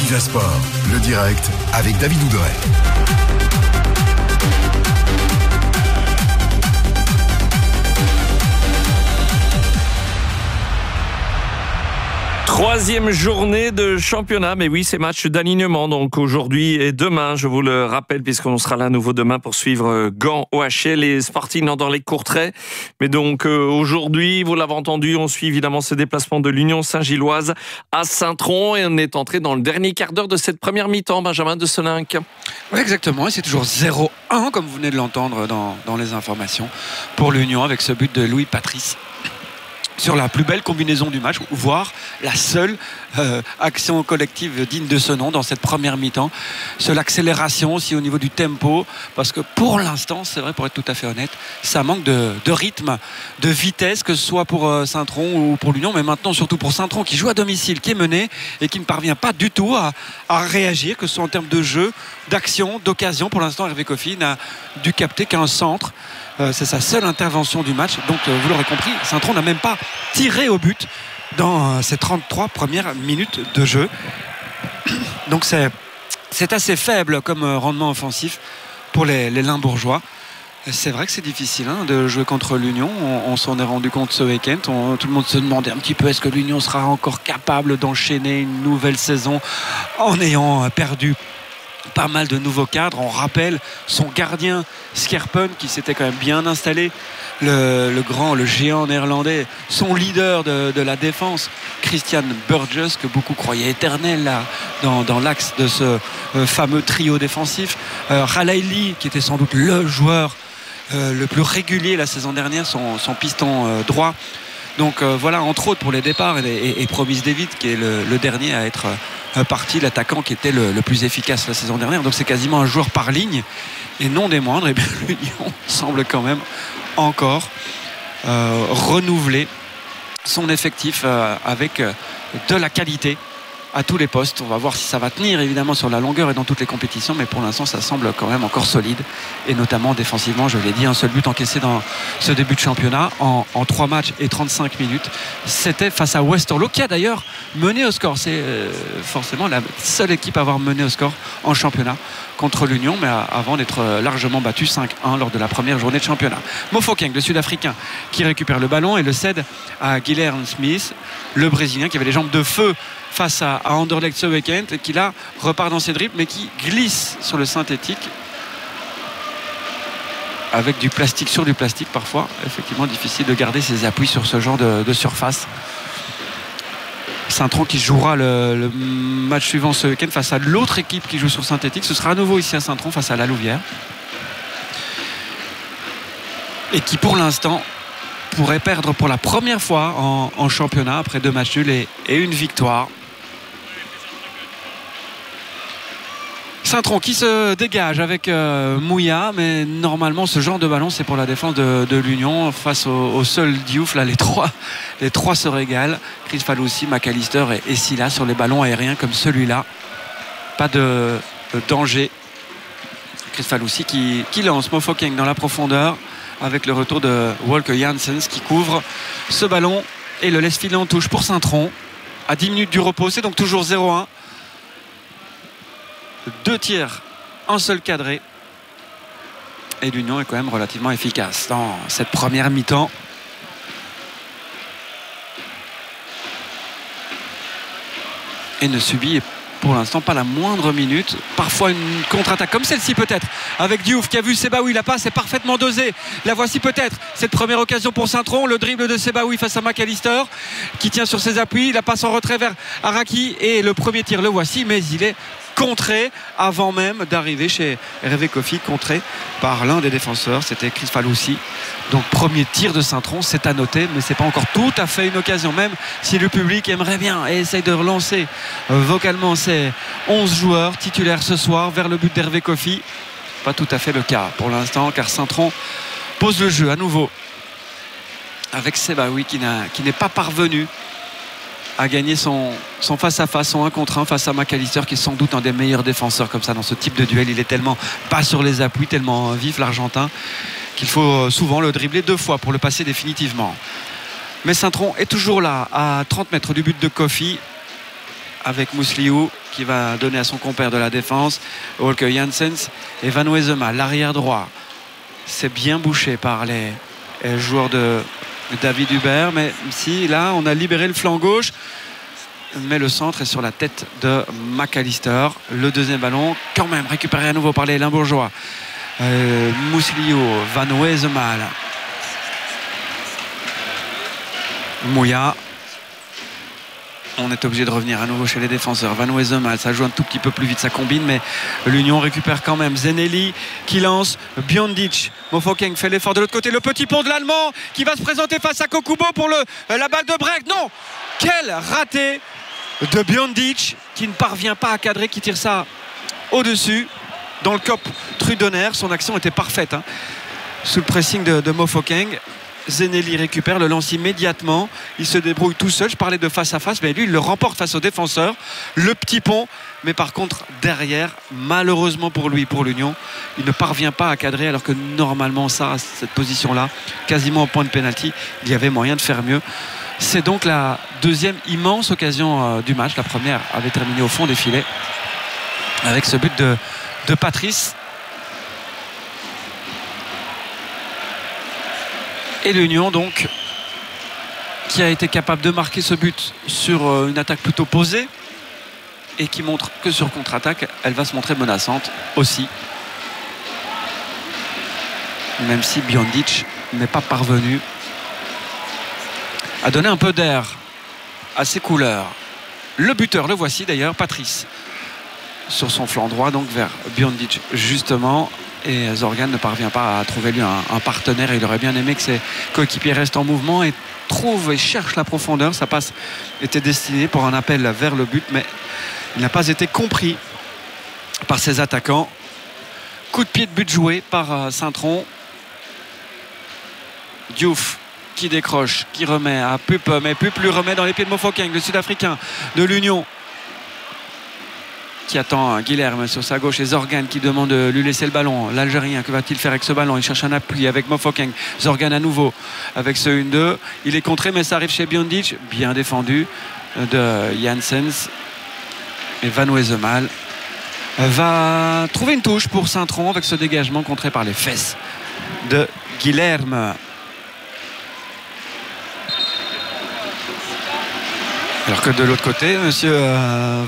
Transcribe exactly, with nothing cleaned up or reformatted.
Viva Sport, le direct avec David Ouderet. Troisième journée de championnat, mais oui, c'est match d'alignement, donc aujourd'hui et demain, je vous le rappelle, puisqu'on sera là à nouveau demain pour suivre Gand O H L et Sporting Nordorlec-Courtrai. Mais donc euh, aujourd'hui, vous l'avez entendu, on suit évidemment ce déplacement de l'Union Saint-Gilloise à Saint-Tron et on est entré dans le dernier quart d'heure de cette première mi-temps, Benjamin de Soninck. Oui, exactement, et c'est toujours zéro un, comme vous venez de l'entendre dans, dans les informations, pour l'Union avec ce but de Louis Patrice. Sur la plus belle combinaison du match, voire la seule euh, action collective digne de ce nom dans cette première mi-temps. Sur l'accélération aussi au niveau du tempo, parce que pour l'instant, c'est vrai, pour être tout à fait honnête, ça manque de, de rythme, de vitesse, que ce soit pour euh, Saint-Tron ou pour l'Union, mais maintenant surtout pour Saint-Tron qui joue à domicile, qui est mené et qui ne parvient pas du tout à, à réagir, que ce soit en termes de jeu, d'action, d'occasion. Pour l'instant, Hervé Kofi n'a dû capter qu'un centre. Euh, c'est sa seule intervention du match. Donc, euh, vous l'aurez compris, Saint-Tron n'a même pas tiré au but dans euh, ces trente-trois premières minutes de jeu. Donc, c'est, c'est assez faible comme euh, rendement offensif pour les, les Limbourgeois. C'est vrai que c'est difficile hein, de jouer contre l'Union. On, on s'en est rendu compte ce week-end. On, tout le monde se demandait un petit peu est-ce que l'Union sera encore capable d'enchaîner une nouvelle saison en ayant euh, perdu pas mal de nouveaux cadres. On rappelle son gardien Skerpen qui s'était quand même bien installé, le, le grand, le géant néerlandais, son leader de, de la défense Christian Burgess, que beaucoup croyaient éternel là, dans, dans l'axe de ce euh, fameux trio défensif. euh, Khalaili qui était sans doute le joueur euh, le plus régulier la saison dernière, son, son piston euh, droit. Donc euh, voilà, entre autres pour les départs, et, et, et Promise David qui est le, le dernier à être euh, parti, l'attaquant qui était le, le plus efficace la saison dernière. Donc c'est quasiment un joueur par ligne et non des moindres. Et bien l'Union semble quand même encore euh, renouveler son effectif euh, avec euh, de la qualité à tous les postes. On va voir si ça va tenir évidemment sur la longueur et dans toutes les compétitions, mais pour l'instant ça semble quand même encore solide, et notamment défensivement. Je l'ai dit, un seul but encaissé dans ce début de championnat en, en trois matchs et trente-cinq minutes, c'était face à Westerlo, qui a d'ailleurs mené au score. C'est euh, forcément la seule équipe à avoir mené au score en championnat contre l'Union, mais avant d'être largement battu cinq un lors de la première journée de championnat. Mofokeng, le Sud-Africain, qui récupère le ballon et le cède à Guilherme Smith, le Brésilien qui avait les jambes de feu face à, à Anderlecht ce week-end, et qui là repart dans ses dribbles mais qui glisse sur le synthétique avec du plastique sur du plastique. Parfois effectivement difficile de garder ses appuis sur ce genre de, de surface. Saint-Tron qui jouera le, le match suivant ce week-end face à l'autre équipe qui joue sur synthétique. Ce sera à nouveau ici à Saint-Tron face à la Louvière, et qui pour l'instant pourrait perdre pour la première fois en, en championnat après deux matchs nuls et, et une victoire. Saint-Tron qui se dégage avec euh, Mouya, mais normalement ce genre de ballon c'est pour la défense de, de l'Union face au, au seul Diouf. Là les trois, les trois se régalent. Chris Faloussi, McAllister et, et Silla sur les ballons aériens comme celui-là. Pas de, de danger. Chris Faloussi qui, qui lance Mofokeng dans la profondeur avec le retour de Walker Janssens qui couvre ce ballon et le laisse filer en touche pour Saint-Tron à dix minutes du repos. C'est donc toujours zéro un. Deux tirs, un seul cadré, et l'Union est quand même relativement efficace dans cette première mi-temps. Et ne subit pour l'instant pas la moindre minute. Parfois une contre-attaque comme celle-ci peut-être, avec Diouf qui a vu Sebaoui, la passe est parfaitement dosée. La voici peut-être, cette première occasion pour Saint-Tron, le dribble de Sebaoui face à McAllister qui tient sur ses appuis, la passe en retrait vers Araki, et le premier tir le voici, mais il est contré avant même d'arriver chez Hervé Kofi, contré par l'un des défenseurs, c'était Chris Faloussi. Donc premier tir de Saint-Tron, c'est à noter, mais c'est pas encore tout à fait une occasion, même si le public aimerait bien et essaye de relancer vocalement ses onze joueurs titulaires ce soir vers le but d'Hervé Kofi. Pas tout à fait le cas pour l'instant, car Saint-Tron pose le jeu à nouveau avec Sebaoui qui, n'a, qui n'est pas parvenu à gagner son, son face-à-face, son un contre un face à McAllister, qui est sans doute un des meilleurs défenseurs comme ça dans ce type de duel. Il est tellement pas sur les appuis, tellement vif l'Argentin, qu'il faut souvent le dribbler deux fois pour le passer définitivement. Mais Saint-Tron est toujours là à trente mètres du but de Kofi, avec Mousliou qui va donner à son compère de la défense, Holke Janssens, et Van Wesemal, l'arrière droit. C'est bien bouché par les, les joueurs de David Hubert, mais si là on a libéré le flanc gauche, mais le centre est sur la tête de McAllister. Le deuxième ballon quand même récupéré à nouveau par les Limbourgeois. euh, Musliu, Van Wesemal, Mouya. On est obligé de revenir à nouveau chez les défenseurs. Van Wesemal, ça joue un tout petit peu plus vite, ça combine, mais l'Union récupère quand même. Zeneli qui lance, Biondic. Mofokeng fait l'effort de l'autre côté. Le petit pont de l'Allemand qui va se présenter face à Kokubo pour le, la balle de break. Non, quel raté de Biondic qui ne parvient pas à cadrer, qui tire ça au-dessus dans le cop Trudonner. Son action était parfaite hein, sous le pressing de, de Mofokeng. Zeneli récupère, le lance immédiatement, il se débrouille tout seul. Je parlais de face à face, mais lui il le remporte face au défenseur, le petit pont, mais par contre derrière, malheureusement pour lui, pour l'Union, il ne parvient pas à cadrer, alors que normalement ça, à cette position là, quasiment au point de pénalty, il y avait moyen de faire mieux. C'est donc la deuxième immense occasion euh, du match. La première avait terminé au fond des filets avec ce but de, de Patrice. Et l'Union donc qui a été capable de marquer ce but sur une attaque plutôt posée et qui montre que sur contre-attaque elle va se montrer menaçante aussi, même si Biondic n'est pas parvenu à donner un peu d'air à ses couleurs. Le buteur, le voici d'ailleurs, Patrice, sur son flanc droit, donc vers Biondic justement. Et Zorgan ne parvient pas à trouver lui un, un partenaire. Il aurait bien aimé que ses coéquipiers restent en mouvement et trouvent et cherchent la profondeur. Sa passe était destinée pour un appel vers le but, mais il n'a pas été compris par ses attaquants. Coup de pied de but joué par Saint-Tron. Diouf qui décroche, qui remet à Pup, mais Pup lui remet dans les pieds de Mofokeng, le Sud-Africain de l'Union, qui attend Guilherme sur sa gauche, et Zorgan qui demande de lui laisser le ballon. L'Algérien, que va-t-il faire avec ce ballon? Il cherche un appui avec Mofokeng. Zorgan à nouveau avec ce un deux. Il est contré, mais ça arrive chez Biondic. Bien défendu de Janssens. Et Van Wesemal va trouver une touche pour Saint-Tron avec ce dégagement contré par les fesses de Guilherme. Alors que de l'autre côté, monsieur